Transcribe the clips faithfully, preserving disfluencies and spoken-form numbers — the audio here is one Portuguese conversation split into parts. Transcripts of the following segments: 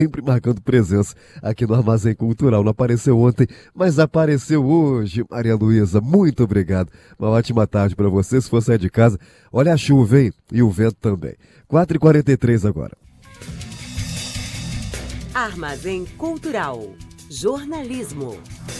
sempre marcando presença aqui no Armazém Cultural. Não apareceu ontem, mas apareceu hoje. Maria Luísa, muito obrigado. Uma ótima tarde para você. Se for sair de casa, olha a chuva, hein? E o vento também. quatro e quarenta e três agora. Armazém Cultural. Jornalismo.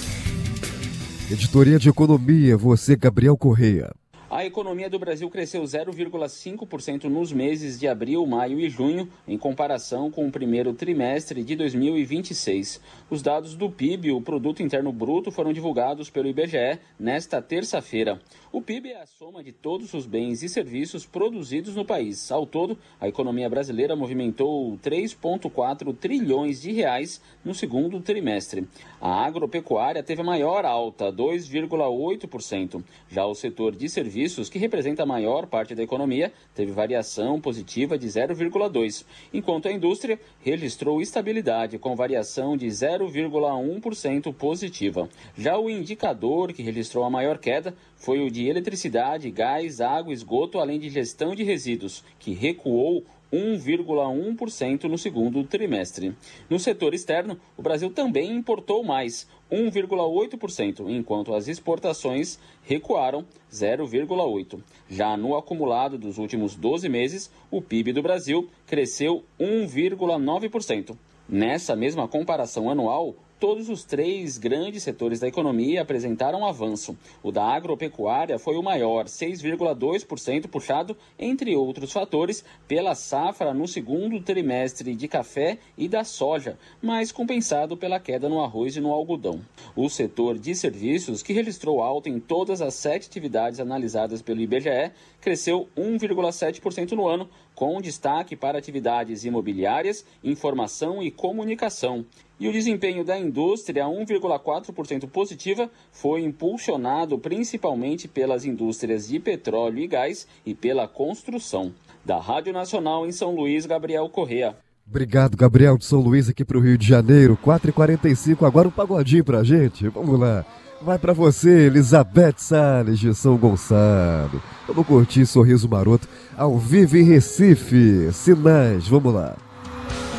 Editoria de Economia, você, Gabriel Correia. A economia do Brasil cresceu zero vírgula cinco por cento nos meses de abril, maio e junho, em comparação com o primeiro trimestre de dois mil e vinte e seis. Os dados do P I B, o Produto Interno Bruto, foram divulgados pelo I B G E nesta terça-feira. O P I B é a soma de todos os bens e serviços produzidos no país. Ao todo, a economia brasileira movimentou três vírgula quatro trilhões de reais no segundo trimestre. A agropecuária teve a maior alta, dois vírgula oito por cento. Já o setor de serviços, que representa a maior parte da economia, teve variação positiva de zero vírgula dois por cento, enquanto a indústria registrou estabilidade com variação de zero vírgula um por cento positiva. Já o indicador que registrou a maior queda foi o de eletricidade, gás, água, esgoto, além de gestão de resíduos, que recuou um vírgula um por cento no segundo trimestre. No setor externo, o Brasil também importou mais, um vírgula oito por cento, enquanto as exportações recuaram zero vírgula oito por cento. Já no acumulado dos últimos doze meses, o P I B do Brasil cresceu um vírgula nove por cento. Nessa mesma comparação anual, todos os três grandes setores da economia apresentaram avanço. O da agropecuária foi o maior, seis vírgula dois por cento, puxado, entre outros fatores, pela safra no segundo trimestre de café e da soja, mas compensado pela queda no arroz e no algodão. O setor de serviços, que registrou alta em todas as sete atividades analisadas pelo I B G E, cresceu um vírgula sete por cento no ano, com destaque para atividades imobiliárias, informação e comunicação. E o desempenho da indústria, um vírgula quatro por cento positiva, foi impulsionado principalmente pelas indústrias de petróleo e gás e pela construção. Da Rádio Nacional em São Luís, Gabriel Correia. Obrigado, Gabriel, de São Luís aqui para o Rio de Janeiro, quatro e quarenta e cinco. Agora um pagodinho pra gente. Vamos lá. Vai para você, Elizabeth Salles de São Gonçalo. Vamos curtir Sorriso Maroto ao vivo em Recife. Sinais, vamos lá.